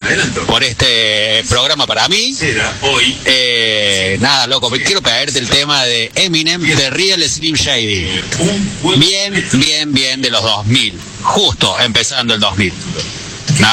por este programa para mí. Nada, loco, quiero pedirte el tema de Eminem, de Real Slim Shady. Bien de los 2000, justo empezando el 2000.